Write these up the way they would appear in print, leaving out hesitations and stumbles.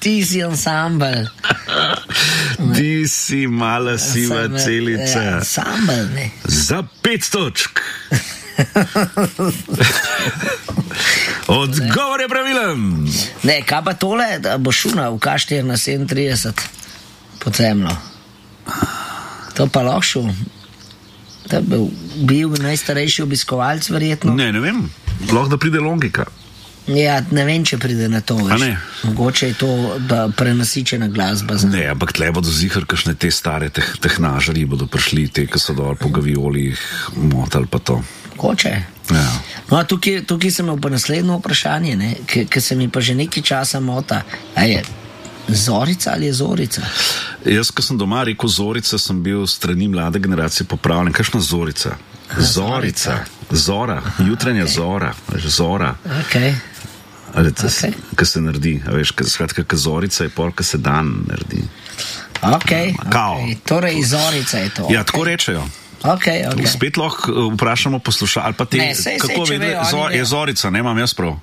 Ti si ansambl. Ti si mala siva celica. Ja, ansambl, ne. Za 5 točk. Odgovor je pravilen. Ne, kaj pa tole, da bo šuna v K4 na 37 pod zemljo. To pa lahko šel. Da bi bil najstarejši obiskovalc verjetno. Ne vem, lahko da pride logika. Ja, ne vem, če pride na to, veš. Mogoče je to, da prenasičena glasba. Ne, ampak tle bodo zihar kakšne te stare tehnažarji bodo prišli, te, ki so dol po gaviolih motali pa to. Mogoče. Ja. No, tukaj sem imel pa naslednjo vprašanje, ne, ki se mi pa že nekaj časa mota. A je Zorica ali je Zorica? Jaz, ko sem doma rekel Zorica, sem bil strani mlade generacije popravljen. Kakšna Zorica? Zorica. Zora. Jutranja zora. Zora. Okay. Ko se naredi. Veš, skratka, Zorica je pol, ko se dan naredi. Okay. Torej Zorica je to. Ja, tako rečejo. Okay. Spet lahko vprašamo poslušalce. Ali pa te, kako vedeti, je Zorica, ne imam jaz prav.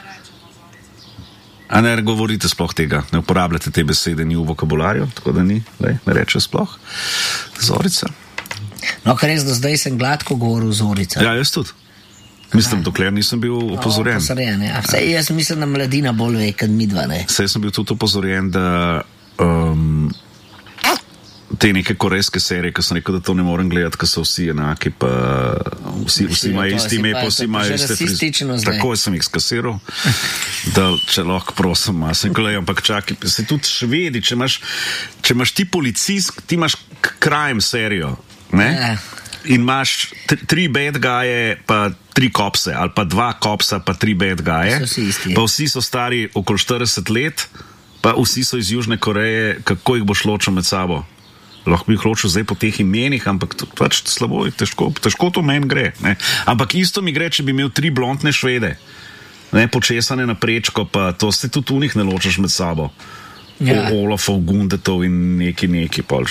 A ne govorite sploh tega, ne uporabljate te besede, ni v vokabularju, tako da ni, ne reče sploh. Zorica. No, kar res do zdaj sem gladko govoril Zorica. Ja, jaz tudi. Mislim, dokler nisem bil opozorjen. Opozorjen, ja. Jaz mislim, da mladina bolj ve, kad midva, ne. Saj sem bil tudi opozorjen, da te neke korejske serije, ko sem rekel, da to ne morem gledati, ko so vsi enaki, pa vsi imajo isti ime, pa vsi imajo iste frizure. Tako sem jih skasiral, da če lahko prosim, sem gledal, ampak čakaj, se tudi Švedi, če imaš ti policist, ti imaš crime serijo, ne? Ja. In imaš 3 bad guye, pa 3 kopse, ali pa 2 kopsa, pa 3 bad guye, pa vsi so stari okoli 40 let, pa vsi so iz Južne Koreje, kako jih boš ločil med sabo? Lahko bi jih ločil zdaj po teh imenih, ampak pač slabo, težko to meni gre. Ne? Ampak isto mi gre, če bi imel 3 blondne Švede, ne, počesane na prečko, pa to se tudi v njih ne ločaš med sabo. Ja. Olafov, Gundetov in neki pol.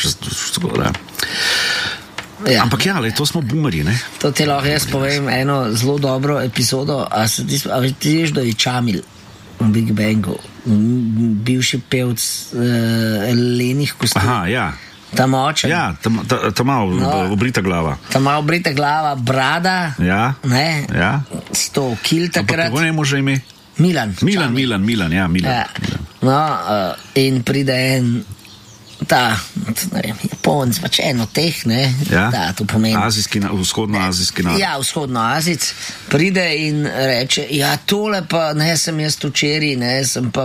Ja. Ampak ja, to smo boomerji, ne? To ti lahko jaz povem eno zelo dobro epizodo, a ti veš, da je Čamil v Big Bangu, bivši pevc lenih kostum. Aha, ja. Ta močen. Ja, ta malo obrita glava. Ta malo obrita glava, brada. Ja. Ne? Ja. 100 kil takrat. Ampak kako ne može ime? Milan. Milan. No, in pride en Japonc, pač eno teh, ne? Ja. Da, to pomeni. Vzhodnoazijski narod. Ja, vzhodnoazic. Pride in reče, ja, tole pa, ne, sem jaz včeraj, ne, sem pa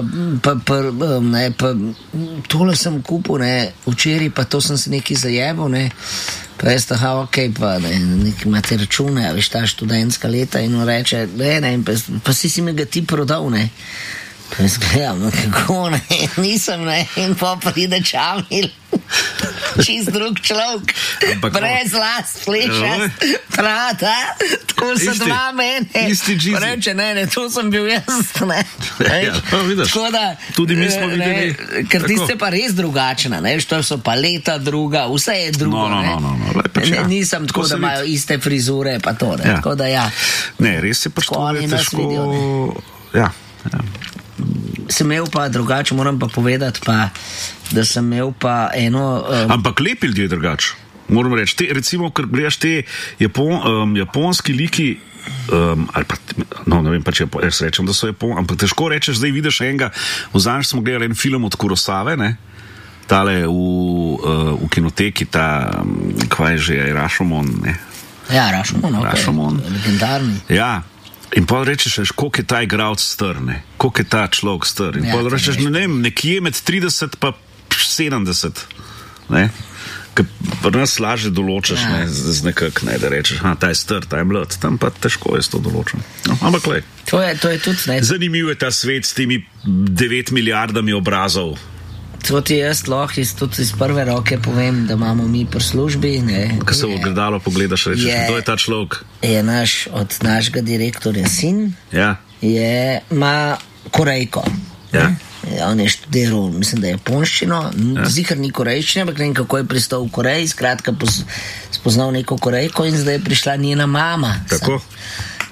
tole sem kupil, ne, včeraj pa to sem se nekaj zajebal, ne. Pa jaz aha, okej, pa ne, nekaj imate račune, veš, ta študentska leta in reče, ne, pa si mi ga ti prodal, ne. Pa jaz gledam, kako ne, nisem, ne, in pa pride Čamil, čist drug človek, brez las, flešast, prata, tako so dva mene, pa reče, ne, to sem bil jaz, ne. Tako da, tudi mi smo videli. Ker tiste pa res drugačna, ne, to so pa leta druga, vse je drugo, ne. Nisem tako, da imajo iste frizure, pa to, ne, tako da ja. Ne, res je pa što je težko, ja. Sem imel pa drugače, moram pa povedati pa, da sem imel pa eno... Ampak lepi ljudje drugače, moram reči. Recimo, ker gledaš te japonski liki, ali pa, no, ne vem pa, če jaz rečem, da so Japonci, ampak težko rečeš, zdaj vidiš enega, vzameš smo gledali en film od Kurosave, ne, tale v kinoteki, ta, kva je že, Rashomon, ne. Ja, Rashomon, ok, legendarni. Ja. In pa rečeš, koliko je ta igralec star, ne? Koliko je ta človek star. In pa rečeš, ne vem, nekje med 30 pa 70, ne? Ker nas lažje določaš, ne, z nekak, ne, da rečeš, ta je star, ta je mlad, tam pa težko je to določen. No, ampak lej. To je tudi, ne. Zanimiv je ta svet s temi 9 milijardami obrazov. To ti jaz lahko tudi iz prve roke povem, da imamo mi pri službi, ne. Ko se v ogledalo pogledaš, rečeš, kdo je ta človek? Je od našega direktorja sin, ja. Ima Korejko. Ja. On je študiral, mislim, da je japonščino, zihar ni korejščine, ampak ne vem, kako je pristal v Koreji, skratka spoznal neko Korejko in zdaj je prišla njena mama. Tako?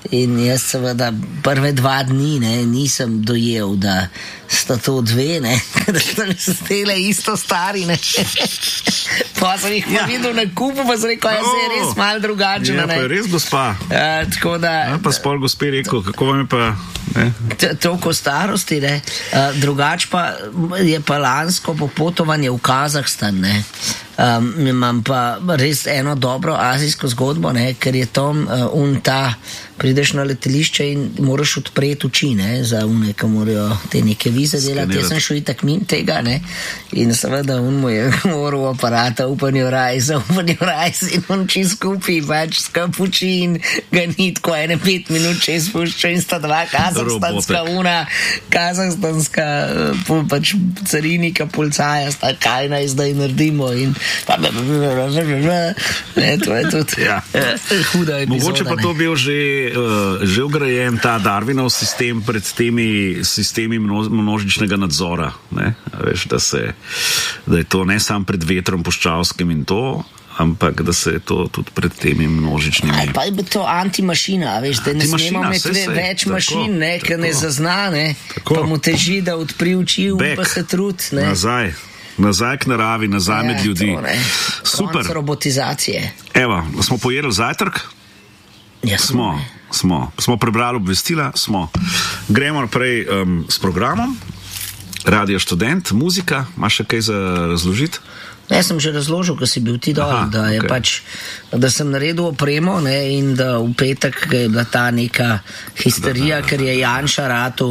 In jaz seveda prve 2 dni nisem dojel, da sta to 2, da sta mi se stele isto stari. Pa sem jih videl na kupu, pa sem rekel, se je res malo drugače. Ja, pa je res gospa. Tako da... Pa spol gospe rekel, kako vam je pa... Toliko starosti, drugače pa je pa lansko popotovanje v Kazahstan, imam pa res eno dobro azijsko zgodbo, ker je tam prideš na letališče in moraš odpreti oči, za une, ki morajo te neke vize delati. Jaz sem šel itak mimo tega, in seveda mu je moral aparata open your eyes in on čist skupi, pač skupuči in ga ni tako 5 minut če izpušča in sta 2 kazahstanska pač carinika, policaja, sta kaj naj zdaj naredimo in to je tudi huda epizoda. Mogoče pa to bil že ugrajen ta Darwinov sistem pred temi sistemi množičnega nadzora, veš, da je to ne samo pred vetrom puščavskim in to, ampak da se je to tudi pred temi množičnimi. Ali pa je to antimašina, veš, da ne smemo imeti več mašin, ki ne zazna, pa mu teži, da odpri oči, pa se trud. Nazaj k naravi, nazaj med ljudi. Super. Konc robotizacije. Evo, smo pojedli zajtrk? Ja, smo prebrali obvestila, gremo naprej s programom. Radio Študent, muzika, imaš še kaj za razložiti? Jaz sem že razložil, ko si bil ti dol, da je da sem naredil opremo in da v petek je bila ta neka histerija, ker je Janša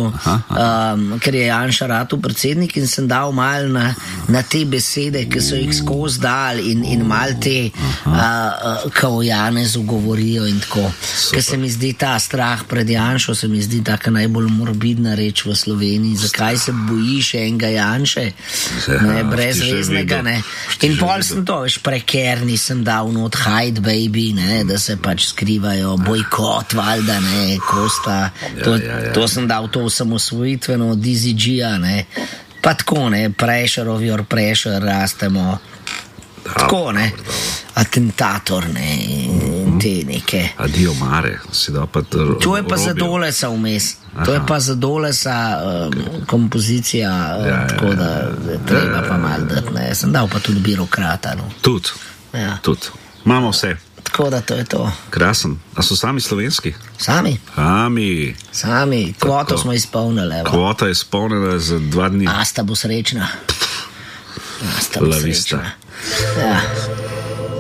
ratu predsednik in sem dal mal na te besede, ki so jih skozi dal in mal te kao Janezu govorijo in tako. Ker se mi zdi ta strah pred Janšo, se mi zdi taka najbolj morbidna reč v Sloveniji. Zakaj se bojiš enega Janše? Brezveznega, In pol sem to, veš, prekerni sem dal not hide baby, da se pač skrivajo, bojkot, valjda, Kosta, to sem dal to osamosvojitveno DZG-a, pa tako, pressure of your pressure, rastemo, tako, atentator, te neke. Adio mare, si da pa to je pa za Dolesa vmes. To je pa za Dolesa kompozicija, tako da treba pa malo dati, sem dal pa tudi birokrata. Tudi. Imamo vse. Tako da to je to. Krasen. A so sami slovenski? Sami. Kvoto smo izpolnili. Kvota je izpolnila za 2 dni. Asta bo srečna. La vista. Ja.